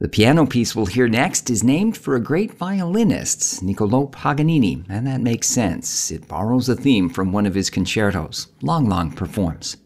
The piano piece we'll hear next is named for a great violinist, Niccolò Paganini, and that makes sense. It borrows a theme from one of his concertos. Lang Lang performs.